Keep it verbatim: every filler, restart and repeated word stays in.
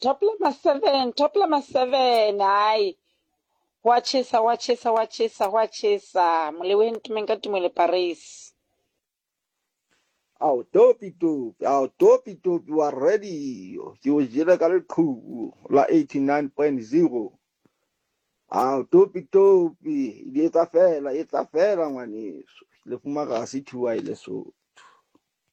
top number seven, top number seven. Hayi. Wa chesa, wa chesa, wa chesa, wa chesa. Moleweni tumenka tumele Paris. Ao topi topi, ao topi topi wa ready. Ke o jela ka leqhubu la eighty-nine point zero. Ao topi topi, di etsa fela, etsa fela ngwaneso. Le fumaka se thuwa ile so.